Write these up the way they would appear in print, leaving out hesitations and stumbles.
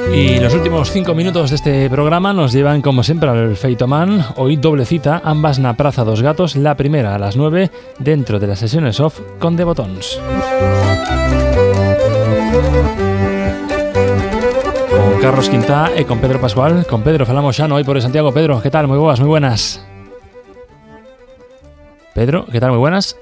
Y los últimos 5 minutos de este programa nos llevan como siempre al Feitoman. Hoy doble cita, ambas na Praza dos Gatos, la primera a las 9 dentro de las sesiones off con The Botons. Con Carlos Quintá e con Pedro Pascual. Con Pedro falamos xa no hoy por Santiago. Pedro, ¿qué tal? Muy buenas. Pedro, ¿qué tal? Muy buenas.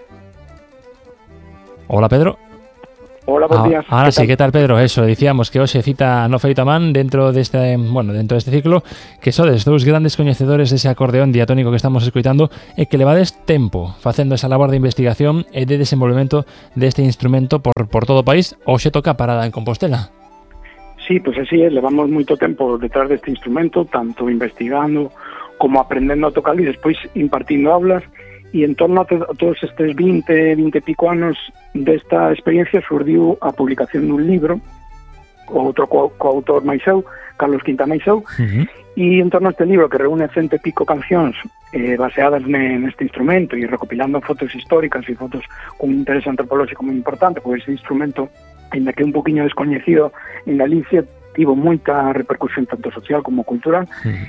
Hola, Pedro. Hola, buenos días. Ahora sí, ¿qué tal, Pedro? Eso, decíamos que hoxe cita no Feitoman dentro deste ciclo, que sodes dous grandes coñecedores dese acordeón diatónico que estamos escoitando e que levades tempo facendo esa labor de investigación e de desenvolvemento deste instrumento por todo o país. Hoxe toca parada en Compostela. Sí, pues así es, levamos moito tempo detrás deste instrumento, tanto investigando como aprendendo a tocar e despois impartindo aulas. E en torno a todos estes 20 e pico anos desta experiencia surdiu a publicación dun libro, outro coautor máis eu, Carlos Quintá máis eu, e en torno a este libro que reúne 100 e pico cancións baseadas neste instrumento e recopilando fotos históricas e fotos con un interés antropolóxico moi importante, pois ese instrumento, ainda que un poquinho descoñecido en Galicia, tivo moita repercusión tanto social como cultural,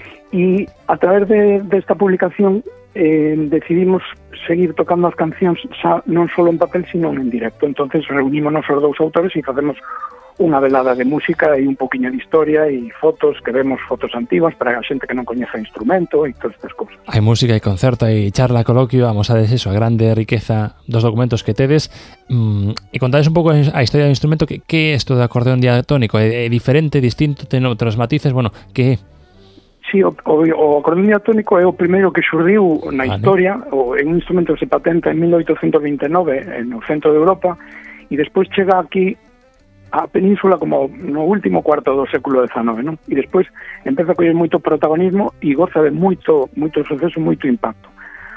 e a través desta publicación decidimos seguir tocando as cancións xa non só en papel, sino en directo. Entonces reunimos os dous autores e facemos unha velada de música e un poquinho de historia e fotos, que vemos fotos antiguas para a xente que non coñece o instrumento e todas estas cousas. Hai música e concerto e charla, coloquio, amosades eso, a grande riqueza dos documentos que tedes, e contades un pouco a historia do instrumento. Que é isto do acordeón diatónico? É diferente, distinto, ten outros matices? Bueno, que é? Sí, o acordeón diatónico é o primeiro que xurdiu na historia, é un instrumento que se patenta en 1829 no centro de Europa e despois chega aquí a península como no último cuarto do século XIX, non? E despois empeza a coller moito protagonismo e goza de moito suceso, moito impacto.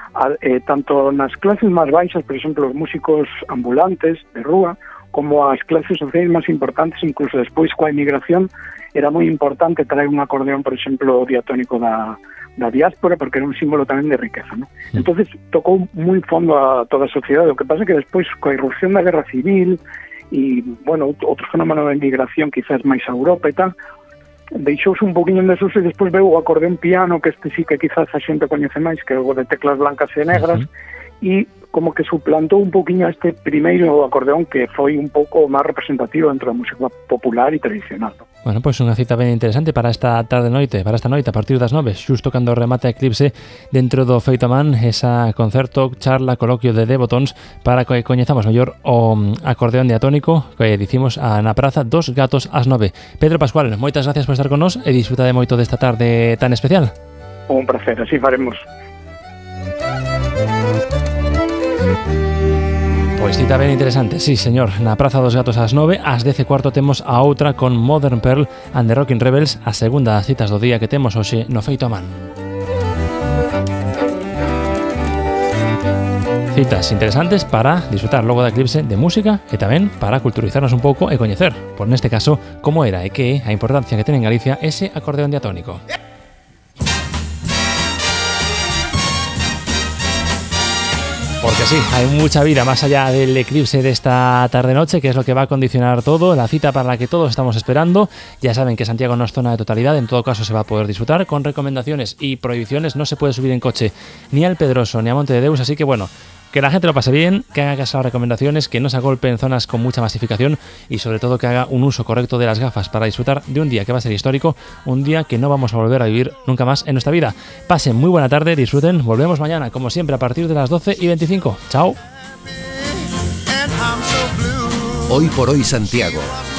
Tanto nas clases máis baixas, por exemplo, os músicos ambulantes de rúa, como as clases sociais máis importantes, incluso despois coa emigración, era moi importante traer un acordeón, por exemplo, diatónico da diáspora, porque era un símbolo tamén de riqueza, ¿no? Entonces tocou moi fondo a toda a sociedade. O que pasa é que despois, coa irrupción da Guerra Civil e, bueno, outro fenómeno da emigración quizás máis a Europa e tal, deixouse un poquinho en desuso e despois veu o acordeón piano, que este sí que quizás a xente coñece máis, que é o de teclas blancas e negras, e como que suplantou un poquinho este primeiro acordeón que foi un pouco máis representativo dentro da música popular e tradicional, ¿no? Bueno, pois unha cita ben interesante para esta tarde-noite, para esta noite, a partir das 9, xusto cando remate a Eclipse dentro do Feitoman, esa concerto, charla, coloquio de The Botons para que coñezamos mellor o acordeón diatónico que dicimos na Praza dos Gatos ás 9. Pedro Pascual, moitas gracias por estar con nós e disfruta de moito desta tarde tan especial. Un placer, así faremos. Pois cita ben interesante, sí señor. Na Praza dos Gatos ás 9, ás 10:15 temos a outra con Modern Pearl and the Rockin' Rebels, a segunda das citas do día que temos hoxe no Feitoman. Citas interesantes para disfrutar logo da Eclipse de música e tamén para culturizarnos un pouco e coñecer, por neste caso, como era e que é a importancia que ten en Galicia ese acordeón diatónico. Porque sí, hay mucha vida más allá del eclipse de esta tarde-noche, que es lo que va a condicionar todo, la cita para la que todos estamos esperando. Ya saben que Santiago no es zona de totalidad, en todo caso se va a poder disfrutar con recomendaciones y prohibiciones. No se puede subir en coche ni al Pedroso ni a Monte de Deus, así que bueno, que la gente lo pase bien, que haga caso a las recomendaciones, que no se agolpe en zonas con mucha masificación y sobre todo que haga un uso correcto de las gafas para disfrutar de un día que va a ser histórico, un día que no vamos a volver a vivir nunca más en nuestra vida. Pasen muy buena tarde, disfruten, volvemos mañana como siempre a partir de las 12:25. Chao. Hoy por hoy Santiago,